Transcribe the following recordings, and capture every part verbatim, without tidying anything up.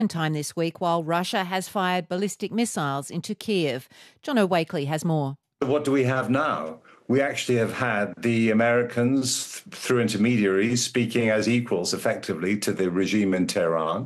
time this week while Russia has fired ballistic missiles into Kiev. John O'Wakely has more. What do we have now? We actually have had the Americans, through intermediaries, speaking as equals effectively to the regime in Tehran.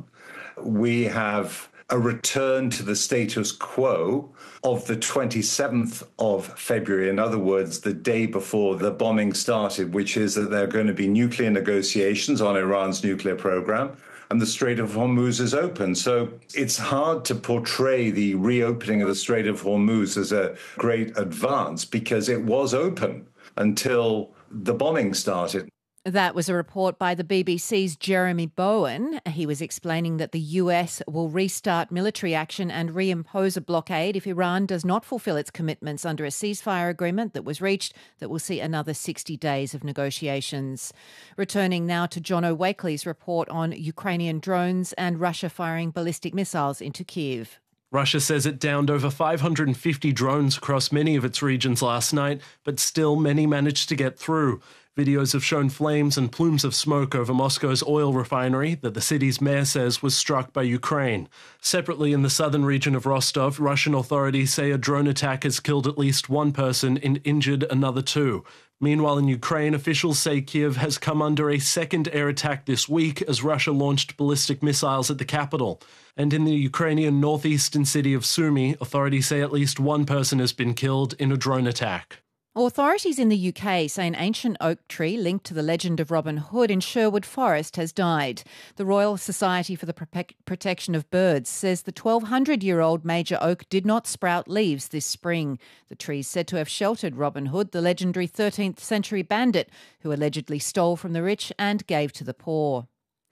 We have a return to the status quo of the twenty-seventh of February, in other words, the day before the bombing started, which is that there are going to be nuclear negotiations on Iran's nuclear program, and the Strait of Hormuz is open. So it's hard to portray the reopening of the Strait of Hormuz as a great advance because it was open until the bombing started. That was a report by the B B C's Jeremy Bowen. He was explaining that the U S will restart military action and reimpose a blockade if Iran does not fulfil its commitments under a ceasefire agreement that was reached that will see another sixty days of negotiations. Returning now to John O'Wakely's report on Ukrainian drones and Russia firing ballistic missiles into Kiev. Russia says it downed over five hundred fifty drones across many of its regions last night, but still many managed to get through. Videos have shown flames and plumes of smoke over Moscow's oil refinery that the city's mayor says was struck by Ukraine. Separately, in the southern region of Rostov, Russian authorities say a drone attack has killed at least one person and injured another two. Meanwhile, in Ukraine, officials say Kiev has come under a second air attack this week as Russia launched ballistic missiles at the capital. And in the Ukrainian northeastern city of Sumy, authorities say at least one person has been killed in a drone attack. Authorities in the U K say an ancient oak tree linked to the legend of Robin Hood in Sherwood Forest has died. The Royal Society for the Protection of Birds says the twelve hundred year old major oak did not sprout leaves this spring. The tree is said to have sheltered Robin Hood, the legendary thirteenth century bandit who allegedly stole from the rich and gave to the poor.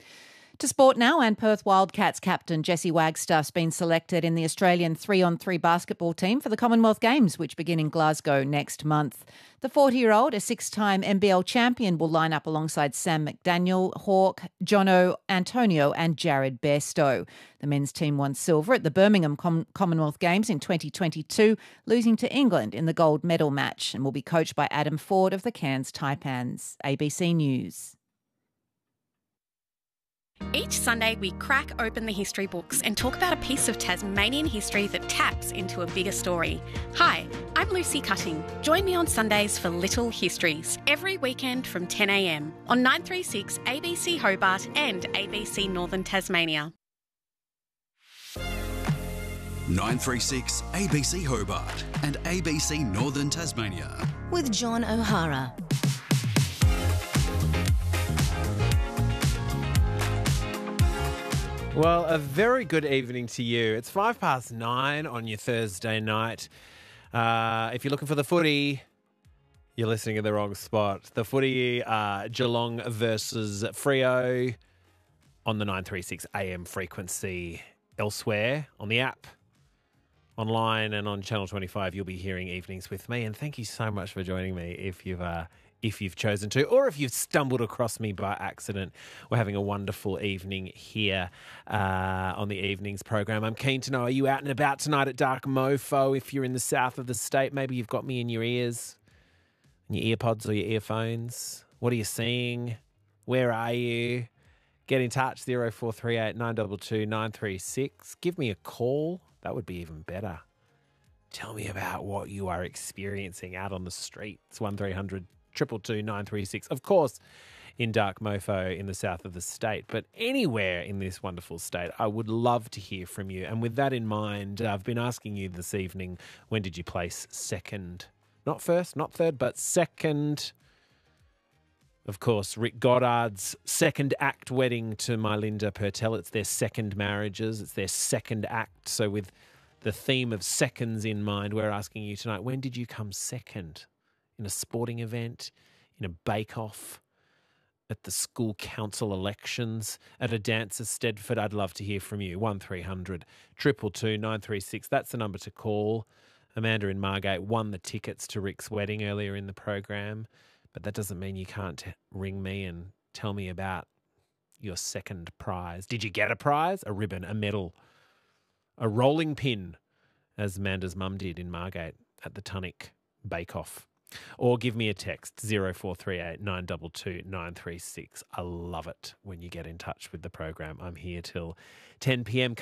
To sport now, and Perth Wildcats captain Jesse Wagstaff's been selected in the Australian three on three basketball team for the Commonwealth Games, which begin in Glasgow next month. The forty-year-old, a six-time N B L champion, will line up alongside Sam McDaniel, Hawke, Jono Antonio and Jared Bairstow. The men's team won silver at the Birmingham Com- Commonwealth Games in twenty twenty-two, losing to England in the gold medal match, and will be coached by Adam Ford of the Cairns Taipans. A B C News. Each Sunday, we crack open the history books and talk about a piece of Tasmanian history that taps into a bigger story. Hi, I'm Lucy Cutting. Join me on Sundays for Little Histories, every weekend from ten a m on nine three six A B C Hobart and A B C Northern Tasmania. nine three six A B C Hobart and A B C Northern Tasmania. With John O'Hara. Well, a very good evening to you. It's five past nine on your Thursday night. Uh, if you're looking for the footy, you're listening in the wrong spot. The footy, uh, Geelong versus Freo on the nine three six A M frequency. Elsewhere on the app, online and on Channel twenty-five, you'll be hearing Evenings with me. And thank you so much for joining me if you've... Uh, if you've chosen to, or if you've stumbled across me by accident. We're having a wonderful evening here uh, on the evenings program. I'm keen to know, are you out and about tonight at Dark Mofo? If you're in the south of the state, maybe you've got me in your ears, in your earpods or your earphones. What are you seeing? Where are you? Get in touch, zero four three eight nine two two nine three six. Give me a call. That would be even better. Tell me about what you are experiencing out on the streets. one three hundred two two two nine three six. Of course, in Dark Mofo in the south of the state, but anywhere in this wonderful state, I would love to hear from you. And with that in mind, I've been asking you this evening, when did you place second? Not first, not third, but second. Of course, Rick Goddard's second act wedding to Mylinda Purtell. It's their second marriages. It's their second act. So with the theme of seconds in mind, we're asking you tonight, when did you come second? In a sporting event, in a bake-off, at the school council elections, at a dance at Stedford? I'd love to hear from you. one three hundred two two two nine three six. That's the number to call. Amanda in Margate won the tickets to Rick's wedding earlier in the program, but that doesn't mean you can't ring me and tell me about your second prize. Did you get a prize? A ribbon, a medal, a rolling pin, as Amanda's mum did in Margate at the Tunnock bake-off. Or give me a text, zero four three eight nine two two nine three six. I love it when you get in touch with the program. I'm here till ten p.m.